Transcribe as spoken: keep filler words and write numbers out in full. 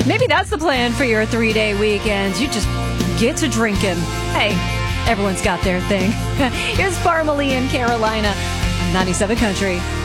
Maybe that's the plan for your three-day weekend. You just get to drinking. Hey, everyone's got their thing. Here's Parmalee in Carolina on ninety-seven Country.